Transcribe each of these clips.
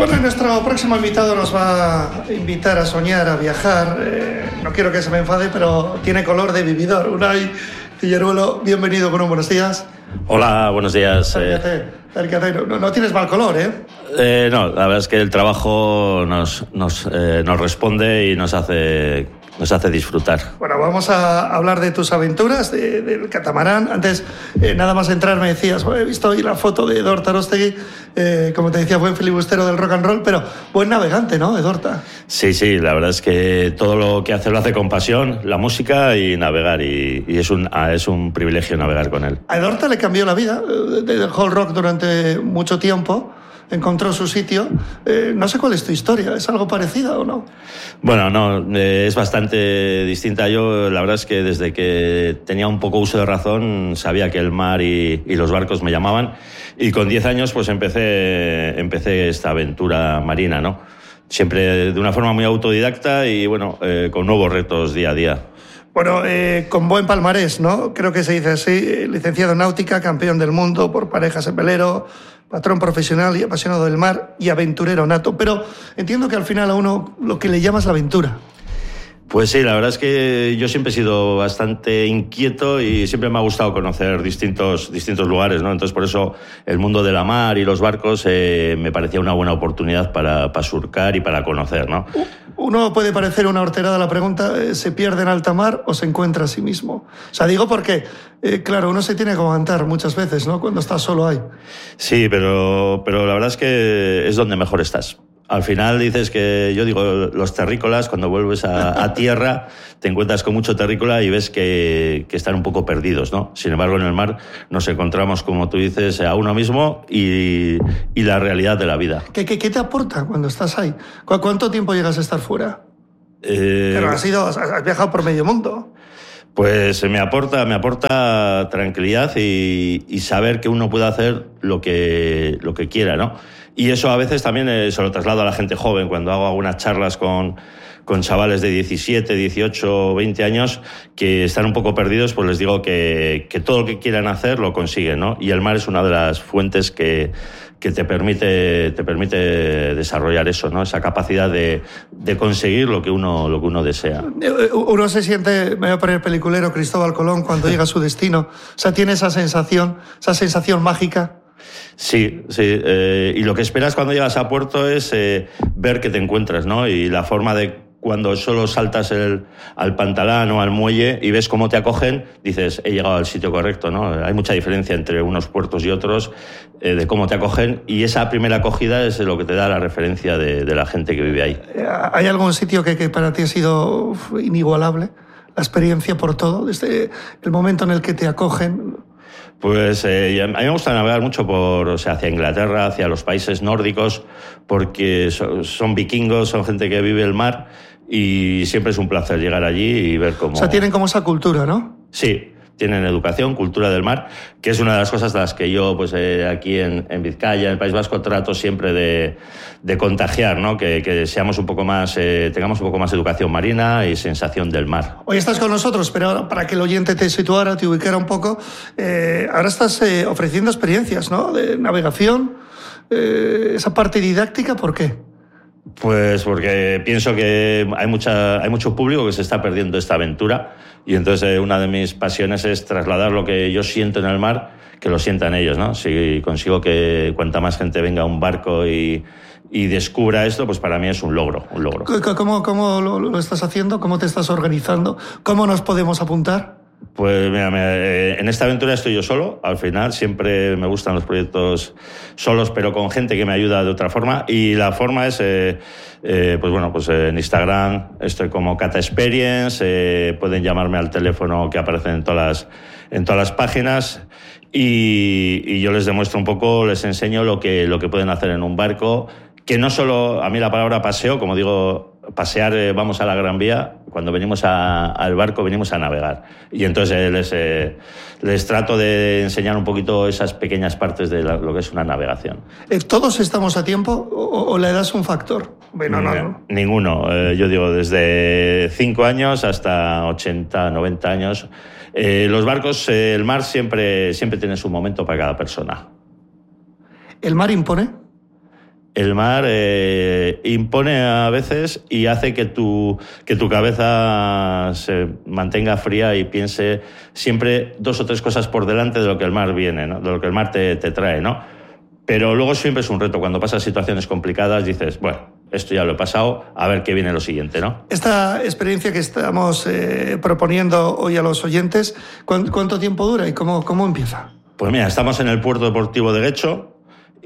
Bueno, nuestro próximo invitado nos va a invitar a soñar, a viajar. No quiero que se me enfade, pero tiene color de vividor. Unai Figueruelo, bienvenido, buenos días. Hola, buenos días. Acércate. No tienes mal color, ¿eh? No, la verdad es que el trabajo nos responde y nos hace disfrutar. Bueno, vamos a hablar de tus aventuras, del catamarán. Antes, nada más entrar, me decías, he visto hoy la foto de Edorta Arostegui, como te decía, buen filibustero del rock and roll, pero buen navegante, ¿no, Edorta? Sí, la verdad es que todo lo que hace lo hace con pasión, la música y navegar, y es un privilegio navegar con él. A Edorta le cambió la vida, dejó el rock durante mucho tiempo, encontró su sitio. No sé cuál es tu historia, ¿es algo parecida o no? Bueno, no, es bastante distinta. Yo, la verdad es que desde que tenía un poco uso de razón, sabía que el mar y los barcos me llamaban, y con 10 años pues empecé esta aventura marina, ¿no? Siempre de una forma muy autodidacta y, bueno, con nuevos retos día a día. Bueno, con buen palmarés, ¿no? Creo que se dice así, licenciado en náutica, campeón del mundo por parejas en velero, patrón profesional y apasionado del mar y aventurero nato. Pero entiendo que al final a uno lo que le llama es la aventura. Pues sí, la verdad es que yo siempre he sido bastante inquieto y siempre me ha gustado conocer distintos lugares, ¿no? Entonces, por eso el mundo de la mar y los barcos me parecía una buena oportunidad para surcar y para conocer, ¿no? Uno puede parecer una horterada la pregunta, ¿se pierde en alta mar o se encuentra a sí mismo? O sea, digo porque, claro, uno se tiene que aguantar muchas veces, ¿no? Cuando está solo ahí. Sí, pero la verdad es que es donde mejor estás. Al final dices que, yo digo, los terrícolas, cuando vuelves a tierra, te encuentras con mucho terrícola y ves que están un poco perdidos, ¿no? Sin embargo, en el mar nos encontramos, como tú dices, a uno mismo y la realidad de la vida. ¿Qué te aporta cuando estás ahí? ¿Cuánto tiempo llegas a estar fuera? Pero has viajado por medio mundo. Pues me aporta tranquilidad y saber que uno puede hacer lo que quiera, ¿no? Y eso a veces también se lo traslado a la gente joven. Cuando hago algunas charlas con chavales de 17, 18, 20 años que están un poco perdidos, pues les digo que todo lo que quieran hacer lo consiguen, ¿no? Y el mar es una de las fuentes que te permite desarrollar eso, ¿no? Esa capacidad de conseguir lo que uno desea. Uno se siente, me voy a poner peliculero, Cristóbal Colón, cuando llega a su destino. O sea, tiene esa sensación mágica. Sí, y lo que esperas cuando llegas a puerto es ver que te encuentras, ¿no? Y la forma de cuando solo saltas al pantalán o al muelle y ves cómo te acogen, dices, he llegado al sitio correcto, ¿no? Hay mucha diferencia entre unos puertos y otros de cómo te acogen, y esa primera acogida es lo que te da la referencia de la gente que vive ahí. ¿Hay algún sitio que para ti ha sido inigualable? La experiencia por todo, desde el momento en el que te acogen. Pues a mí me gusta navegar mucho hacia Inglaterra, hacia los países nórdicos, porque son vikingos, son gente que vive el mar, y siempre es un placer llegar allí y ver cómo... O sea, tienen como esa cultura, ¿no? Sí, tienen educación, cultura del mar, que es una de las cosas de las que yo, pues aquí en Vizcaya, en el País Vasco, trato siempre de contagiar, ¿no? Que seamos un poco más, tengamos un poco más educación marina y sensación del mar. Hoy estás con nosotros, pero ahora, para que el oyente te situara, te ubicara un poco, ahora estás ofreciendo experiencias, ¿no? De navegación, esa parte didáctica, ¿por qué? Pues porque pienso que hay mucho público que se está perdiendo esta aventura, y entonces una de mis pasiones es trasladar lo que yo siento en el mar, que lo sientan ellos, ¿no? Si consigo que cuanta más gente venga a un barco y descubra esto, pues para mí es un logro. ¿Cómo lo estás haciendo? ¿Cómo te estás organizando? ¿Cómo nos podemos apuntar? Pues mira, en esta aventura estoy yo solo. Al final siempre me gustan los proyectos solos, pero con gente que me ayuda de otra forma. Y la forma es, pues en Instagram estoy como Cata Experience. Pueden llamarme al teléfono que aparece en todas las páginas. Y yo les demuestro un poco, les enseño lo que pueden hacer en un barco. Que no solo, a mí la palabra paseo, como digo, pasear, vamos a la Gran Vía, cuando venimos al barco venimos a navegar. Y entonces les trato de enseñar un poquito esas pequeñas partes de lo que es una navegación. ¿Todos estamos a tiempo o la edad es un factor? Bueno, no. Ninguno. Yo digo, desde 5 años hasta 80, 90 años. Los barcos, el mar siempre tiene su momento para cada persona. ¿El mar impone? el mar impone a veces y hace que tu cabeza se mantenga fría y piense siempre 2 o 3 cosas por delante de lo que el mar viene, ¿no? De lo que el mar te trae, ¿no? Pero luego siempre es un reto. Cuando pasas situaciones complicadas dices, bueno, esto ya lo he pasado, a ver qué viene lo siguiente, ¿no? Esta experiencia que estamos proponiendo hoy a los oyentes, ¿cuánto tiempo dura y cómo empieza? Pues mira, estamos en el Puerto Deportivo de Guecho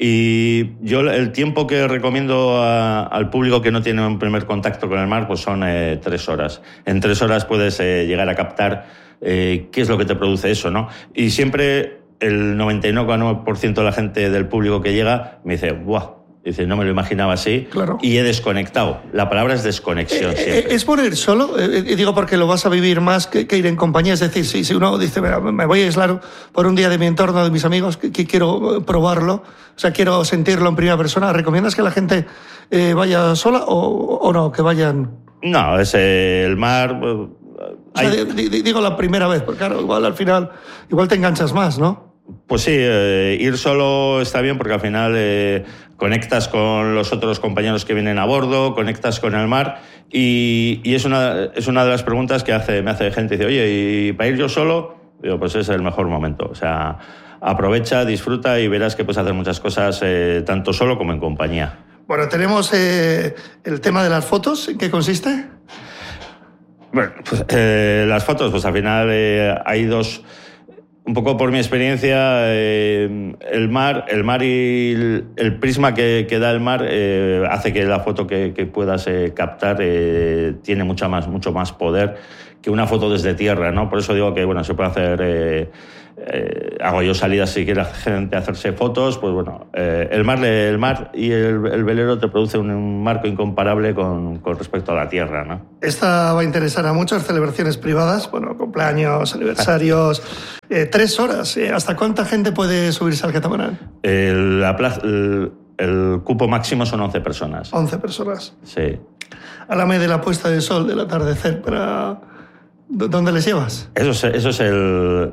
y yo el tiempo que recomiendo al público que no tiene un primer contacto con el mar pues son 3 horas. En 3 horas puedes llegar a captar qué es lo que te produce eso, ¿no? Y siempre el 99,9% de la gente del público que llega me dice, ¡buah! Dice, no me lo imaginaba así, claro. Y he desconectado. La palabra es desconexión siempre. ¿Es por ir solo? Digo, porque lo vas a vivir más que ir en compañía. Es decir, si uno dice, me voy a aislar por un día de mi entorno, de mis amigos, que quiero probarlo, o sea, quiero sentirlo en primera persona, ¿recomiendas que la gente vaya sola o no, que vayan? No, es el mar... O sea, digo la primera vez, porque claro, igual al final, igual te enganchas más, ¿no? Pues sí, ir solo está bien porque al final conectas con los otros compañeros que vienen a bordo, conectas con el mar y es una de las preguntas que me hace gente. Dice, oye, ¿y para ir yo solo? Digo, pues es el mejor momento. O sea, aprovecha, disfruta y verás que puedes hacer muchas cosas tanto solo como en compañía. Bueno, tenemos el tema de las fotos. ¿En qué consiste? Bueno, pues, las fotos, pues al final hay 2... Un poco por mi experiencia, el mar y el prisma que da el mar hace que la foto que puedas captar tiene mucho más poder que una foto desde tierra, ¿no? Por eso digo que bueno, se puede hacer... hago yo salidas si quiere la gente hacerse fotos, pues bueno, el mar y el velero te produce un marco incomparable con respecto a la tierra, ¿no? Esta va a interesar a muchas celebraciones privadas, bueno, cumpleaños, aniversarios, 3 horas. ¿Hasta cuánta gente puede subirse al catamarán? El cupo máximo son 11 personas. 11 personas. Sí. Háblame de la puesta de sol, del atardecer, ¿dónde les llevas? Eso es el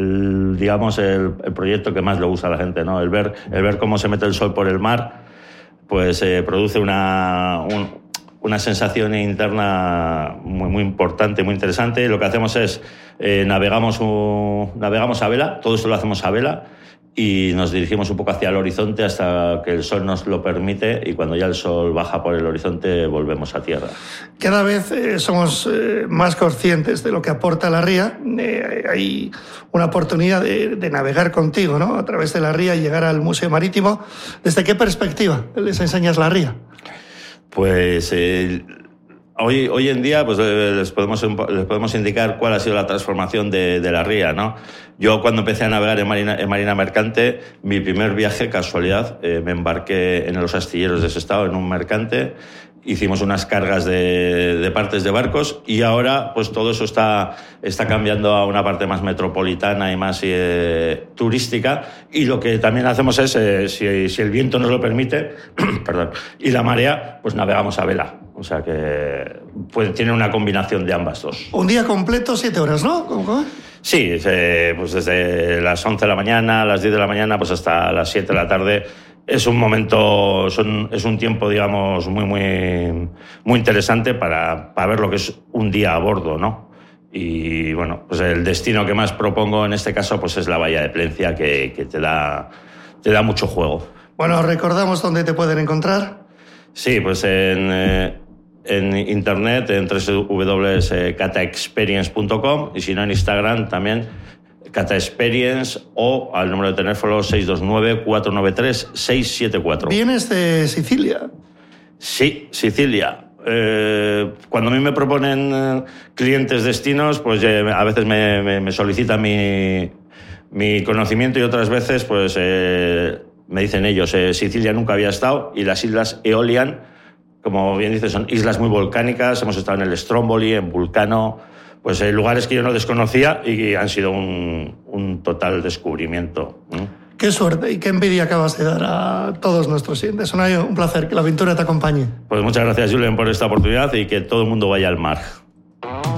proyecto que más le gusta a la gente, ¿no? El ver cómo se mete el sol por el mar, pues produce una sensación interna muy importante, muy interesante. Lo que hacemos es navegamos a vela, todo esto lo hacemos a vela y nos dirigimos un poco hacia el horizonte hasta que el sol nos lo permite y cuando ya el sol baja por el horizonte volvemos a tierra. Cada vez somos más conscientes de lo que aporta la ría. Hay una oportunidad de navegar contigo, ¿no? A través de la ría y llegar al Museo Marítimo. ¿Desde qué perspectiva les enseñas la ría? Pues hoy en día pues, les podemos indicar cuál ha sido la transformación de la ría, ¿no? Yo cuando empecé a navegar en marina mercante, mi primer viaje, casualidad, me embarqué en los astilleros de Sestao en un mercante, hicimos unas cargas de partes de barcos y ahora pues todo eso está cambiando a una parte más metropolitana y más turística y lo que también hacemos es, si el viento nos lo permite perdón, y la marea, pues navegamos a vela. O sea que pues, tiene una combinación de ambas dos. Un día completo, 7 horas, ¿no? ¿Cómo? Sí, pues desde las 11 de la mañana, a las 10 de la mañana, pues hasta las 7 de la tarde. Es un momento, es un tiempo, digamos, muy interesante para ver lo que es un día a bordo, ¿no? Y bueno, pues el destino que más propongo en este caso pues es la Bahía de Plencia, que te da mucho juego. Bueno, recordamos dónde te pueden encontrar. Sí, pues en internet, en www.cataexperience.com y si no en Instagram también, Cata Experience o al número de teléfono 629-493-674. ¿Vienes de Sicilia? Sí, Sicilia. Cuando a mí me proponen clientes destinos, pues a veces me solicitan mi conocimiento y otras veces pues me dicen ellos, Sicilia nunca había estado y las islas Eolian, como bien dices, son islas muy volcánicas. Hemos estado en el Stromboli, en Vulcano, pues lugares que yo no desconocía y que han sido un total descubrimiento. Qué suerte y qué envidia acabas de dar a todos nuestros clientes. Un placer, que la aventura te acompañe. Pues muchas gracias, Julen, por esta oportunidad y que todo el mundo vaya al mar.